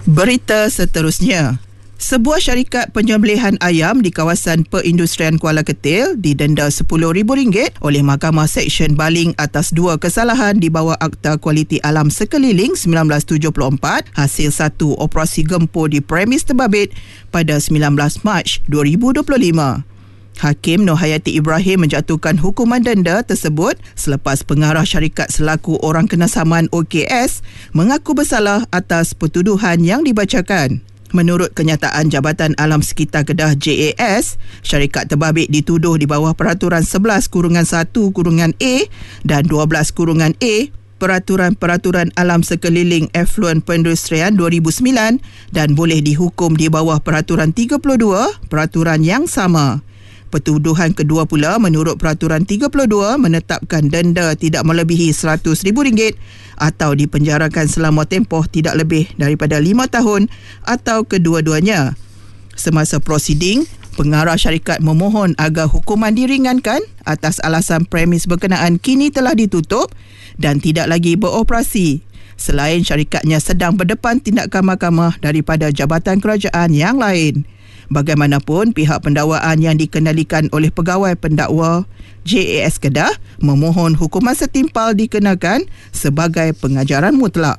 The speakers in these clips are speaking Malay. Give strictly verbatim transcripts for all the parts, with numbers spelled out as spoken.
Berita seterusnya. Sebuah syarikat penyembelihan ayam di kawasan perindustrian Kuala Ketil didenda sepuluh ribu ringgit oleh Mahkamah Seksyen Baling atas dua kesalahan di bawah Akta Kualiti Alam Sekeliling sembilan belas tujuh puluh empat hasil satu operasi gempur di premis terbabit pada sembilan belas Mac dua ribu dua puluh lima. Hakim Nur Hayati Ibrahim menjatuhkan hukuman denda tersebut selepas pengarah syarikat selaku orang kena saman O K S mengaku bersalah atas pertuduhan yang dibacakan. Menurut kenyataan Jabatan Alam Sekitar Kedah J A S, syarikat terbabit dituduh di bawah Peraturan sebelas satu A dan dua belas A Peraturan-Peraturan Alam Sekeliling Efluent Perindustrian dua ribu sembilan dan boleh dihukum di bawah Peraturan tiga puluh dua peraturan yang sama. Pertuduhan kedua pula menurut Peraturan tiga puluh dua menetapkan denda tidak melebihi seratus ribu ringgit atau dipenjarakan selama tempoh tidak lebih daripada lima tahun atau kedua-duanya. Semasa prosiding, pengarah syarikat memohon agar hukuman diringankan atas alasan premis berkenaan kini telah ditutup dan tidak lagi beroperasi. Selain syarikatnya sedang berdepan tindakan mahkamah daripada jabatan kerajaan yang lain. Bagaimanapun, pihak pendakwaan yang dikendalikan oleh pegawai pendakwa J A S Kedah memohon hukuman setimpal dikenakan sebagai pengajaran mutlak.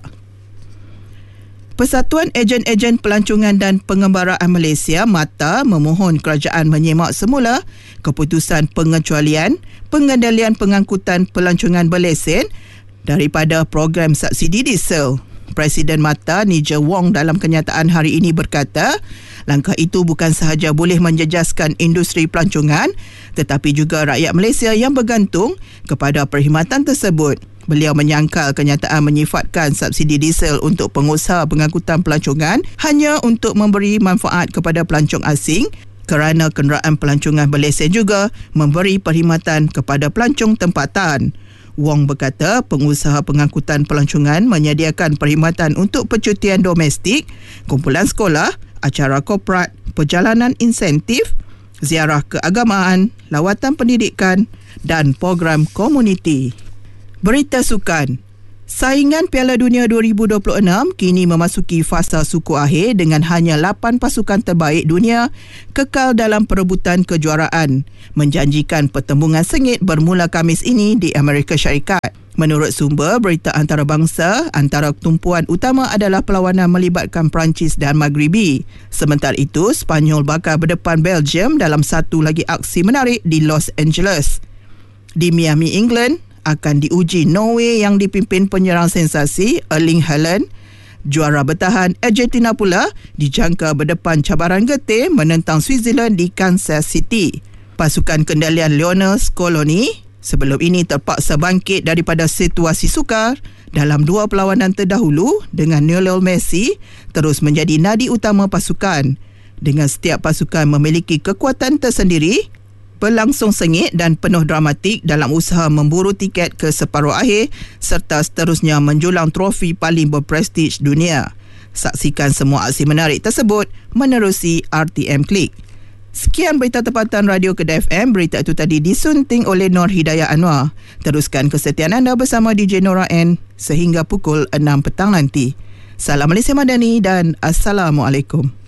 Persatuan Ejen-Ejen Pelancongan dan Pengembaraan Malaysia MATA memohon kerajaan menyemak semula keputusan pengecualian pengendalian pengangkutan pelancongan berlesen daripada program subsidi diesel. Presiden MATA Nigel Wong dalam kenyataan hari ini berkata, langkah itu bukan sahaja boleh menjejaskan industri pelancongan tetapi juga rakyat Malaysia yang bergantung kepada perkhidmatan tersebut. Beliau menyangkal kenyataan menyifatkan subsidi diesel untuk pengusaha pengangkutan pelancongan hanya untuk memberi manfaat kepada pelancong asing kerana kenderaan pelancongan berlesen juga memberi perkhidmatan kepada pelancong tempatan. Wong berkata pengusaha pengangkutan pelancongan menyediakan perkhidmatan untuk percutian domestik, kumpulan sekolah, acara korporat, perjalanan insentif, ziarah keagamaan, lawatan pendidikan dan program komuniti. Berita sukan. Saingan Piala Dunia dua ribu dua puluh enam kini memasuki fasa suku akhir dengan hanya lapan pasukan terbaik dunia kekal dalam perebutan kejuaraan, menjanjikan pertembungan sengit bermula Khamis ini di Amerika Syarikat. Menurut sumber berita antarabangsa, antara tumpuan utama adalah perlawanan melibatkan Perancis dan Maghribi. Sementara itu, Spanyol bakal berdepan Belgium dalam satu lagi aksi menarik di Los Angeles. Di Miami, England, akan diuji Norway yang dipimpin penyerang sensasi Erling Haaland. Juara bertahan Argentina pula dijangka berdepan cabaran getih menentang Switzerland di Kansas City. Pasukan kendalian Lionel Scaloni sebelum ini terpaksa bangkit daripada situasi sukar dalam dua perlawanan terdahulu dengan Lionel Messi terus menjadi nadi utama pasukan. Dengan setiap pasukan memiliki kekuatan tersendiri, berlangsung sengit dan penuh dramatik dalam usaha memburu tiket ke separuh akhir serta seterusnya menjulang trofi paling berprestij dunia. Saksikan semua aksi menarik tersebut menerusi R T M Klik. Sekian berita tempatan Radio Kedah F M. Berita itu tadi disunting oleh Nur Hidayah Anwar. Teruskan kesetiaan anda bersama D J Nora N sehingga pukul enam petang nanti. Salam Malaysia Madani dan Assalamualaikum.